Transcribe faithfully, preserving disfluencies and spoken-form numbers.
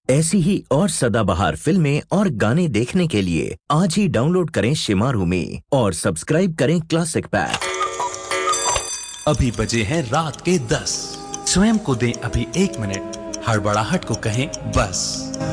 ऐसी ही और सदाबहार फिल्में और गाने देखने के लिए आज ही डाउनलोड करें शिमारू में और सब्सक्राइब करें क्लासिक पैक। अभी बजे हैं रात के दस। स्वयं को दें अभी एक मिनट, हड़बड़ाहट को कहें बस।